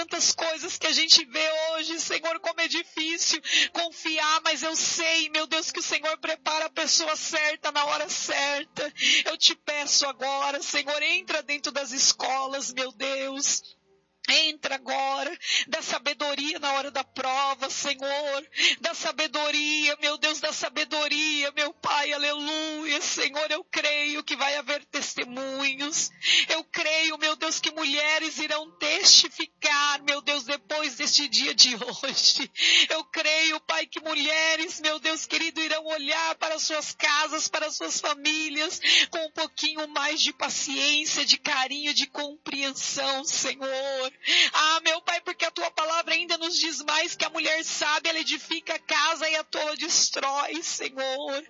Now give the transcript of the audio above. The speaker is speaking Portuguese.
tantas coisas que a gente vê hoje, Senhor, como é difícil confiar, mas eu sei, meu Deus, que o Senhor prepara a pessoa certa na hora certa. Eu te peço agora, Senhor, entra dentro das escolas, meu Deus. Entra agora, dá sabedoria na hora da prova, Senhor, dá sabedoria, meu Deus, dá sabedoria, meu Pai, aleluia, Senhor, eu creio que vai haver testemunhos, eu creio, meu Deus, que mulheres irão testificar, meu Deus, depois deste dia de hoje, eu creio, Pai, que mulheres, meu Deus querido, irão olhar para suas casas, para suas famílias, com um pouquinho mais de paciência, de carinho, de compreensão, Senhor. Ah, meu Pai, porque a tua palavra ainda nos diz mais que a mulher sábia, ela edifica a casa e a tola destrói, Senhor.